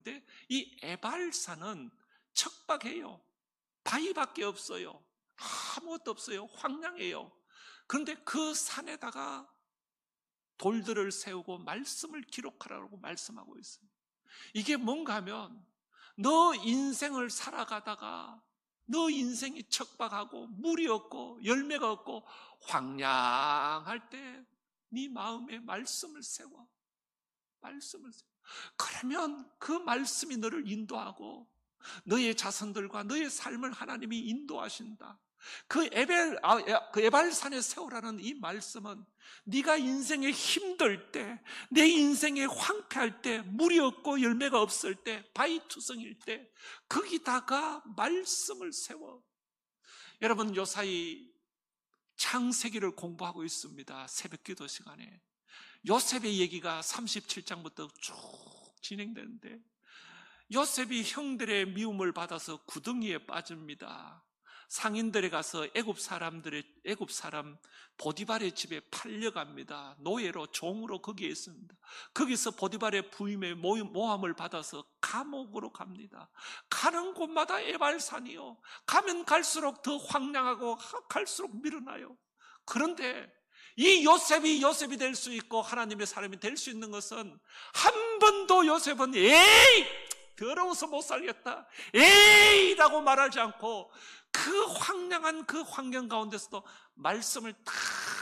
근데 이 에발산은 척박해요. 바위밖에 없어요. 아무것도 없어요. 황량해요. 그런데 그 산에다가 돌들을 세우고 말씀을 기록하라고 말씀하고 있습니다. 이게 뭔가 하면 너 인생을 살아가다가 너 인생이 척박하고 물이 없고 열매가 없고 황량할 때 네 마음에 말씀을 세워. 말씀을 세워. 그러면 그 말씀이 너를 인도하고 너의 자손들과 너의 삶을 하나님이 인도하신다. 그 에발산에 세우라는 이 말씀은 네가 인생에 힘들 때, 내 인생에 황폐할 때, 물이 없고 열매가 없을 때, 바위투성일 때 거기다가 말씀을 세워. 여러분, 요사이 창세기를 공부하고 있습니다. 새벽기도 시간에 요셉의 얘기가 37장부터 쭉 진행되는데, 요셉이 형들의 미움을 받아서 구덩이에 빠집니다. 상인들에 가서 애굽 사람 보디발의 집에 팔려갑니다. 노예로, 종으로 거기에 있습니다. 거기서 보디발의 부임의 모함을 받아서 감옥으로 갑니다. 가는 곳마다 에발산이요. 가면 갈수록 더 황량하고 갈수록 밀어나요. 그런데 이 요셉이 될 수 있고 하나님의 사람이 될 수 있는 것은 한 번도 요셉은 에이! 더러워서 못 살겠다. 에이라고 말하지 않고 그 황량한 그 환경 가운데서도 말씀을 탁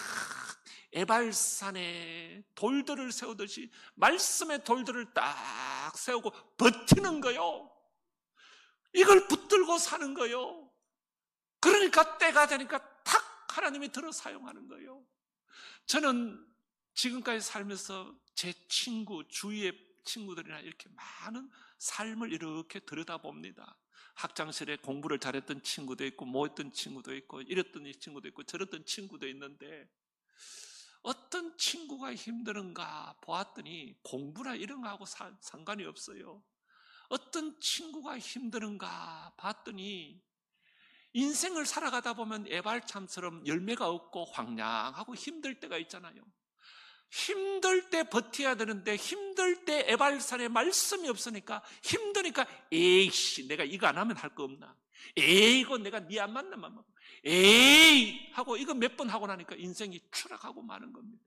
에발산에 돌들을 세우듯이 말씀의 돌들을 딱 세우고 버티는 거요. 이걸 붙들고 사는 거요. 그러니까 때가 되니까 탁 하나님이 들어 사용하는 거요. 저는 지금까지 살면서 제 주위의 친구들이나 이렇게 많은 삶을 이렇게 들여다봅니다. 학창시절에 공부를 잘했던 친구도 있고 뭐 했던 친구도 있고 이랬던 친구도 있고 저랬던 친구도 있는데, 어떤 친구가 힘드는가 보았더니 공부나 이런 거하고 상관이 없어요. 어떤 친구가 힘드는가 봤더니 인생을 살아가다 보면 에발참처럼 열매가 없고 황량하고 힘들 때가 있잖아요. 힘들 때 버텨야 되는데 힘들 때 에발산에 말씀이 없으니까 힘드니까 에이씨 내가 이거 안 하면 할 거 없나, 에이 이거 내가 니 안 만나면 뭐, 에이 하고 이거 몇 번 하고 나니까 인생이 추락하고 마는 겁니다.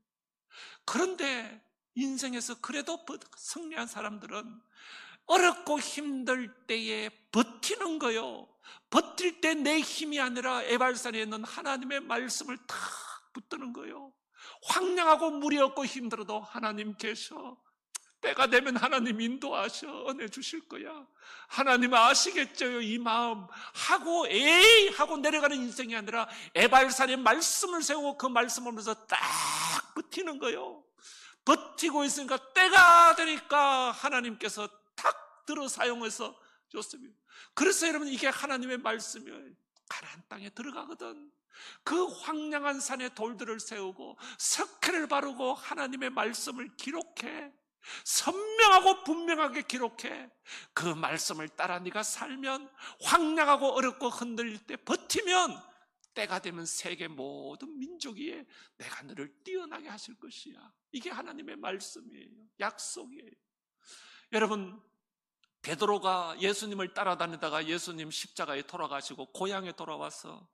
그런데 인생에서 그래도 승리한 사람들은 어렵고 힘들 때에 버티는 거요. 버틸 때 내 힘이 아니라 에발산에 있는 하나님의 말씀을 탁 붙드는 거요. 황량하고 물이 없고 힘들어도 하나님 계셔. 때가 되면 하나님 인도하셔. 은혜 주실 거야. 하나님 아시겠죠? 이 마음 하고 에이 하고 내려가는 인생이 아니라 에발산에 말씀을 세우고 그 말씀을 보면서 딱 버티는 거요. 버티고 있으니까 때가 되니까 하나님께서 탁 들어 사용해서 줬습니다. 그래서 여러분 이게 하나님의 말씀이에요. 가나안 땅에 들어가거든. 그 황량한 산에 돌들을 세우고 석회를 바르고 하나님의 말씀을 기록해. 선명하고 분명하게 기록해. 그 말씀을 따라 네가 살면 황량하고 어렵고 흔들릴 때 버티면 때가 되면 세계 모든 민족 위에 내가 너를 뛰어나게 하실 것이야. 이게 하나님의 말씀이에요. 약속이에요. 여러분, 베드로가 예수님을 따라다니다가 예수님 십자가에 돌아가시고 고향에 돌아와서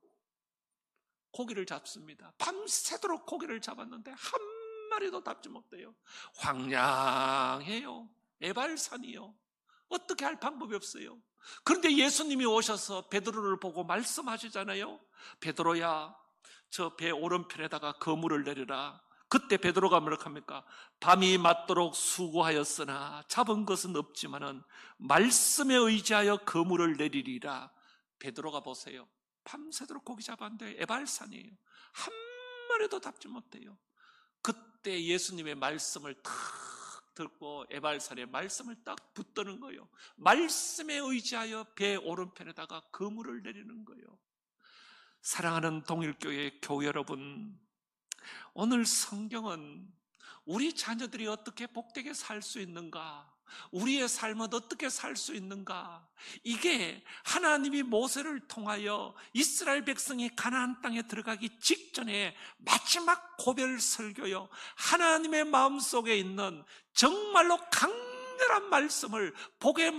고기를 잡습니다. 밤새도록 고기를 잡았는데 한 마리도 잡지 못해요. 황량해요. 에발산이요. 어떻게 할 방법이 없어요. 그런데 예수님이 오셔서 베드로를 보고 말씀하시잖아요. 베드로야, 저 배 오른편에다가 그물을 내리라. 그때 베드로가 뭐라고 합니까? 밤이 맞도록 수고하였으나 잡은 것은 없지만은 말씀에 의지하여 그물을 내리리라. 베드로가 보세요. 밤새도록 고기 잡았는데 에발산이에요. 한 마리도 잡지 못해요. 그때 예수님의 말씀을 탁 듣고 에발산에 말씀을 딱 붙드는 거예요. 말씀에 의지하여 배 오른편에다가 그물을 내리는 거예요. 사랑하는 동일교회 교회 여러분, 오늘 성경은 우리 자녀들이 어떻게 복되게 살 수 있는가, 우리의 삶은 어떻게 살 수 있는가, 이게 하나님이 모세를 통하여 이스라엘 백성이 가나안 땅에 들어가기 직전에 마지막 고별 설교요, 하나님의 마음속에 있는 정말로 강력한 강렬한 말씀을 복의